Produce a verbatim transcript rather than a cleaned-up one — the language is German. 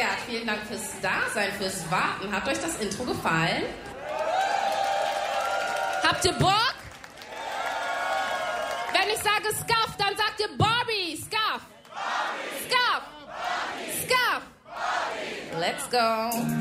Ja, vielen Dank fürs Dasein, fürs Warten. Hat euch das Intro gefallen? Habt ihr Bock? Wenn ich sage Scuff, dann sagt ihr Barbie. Scuff. Scuff. Scuff. Let's go.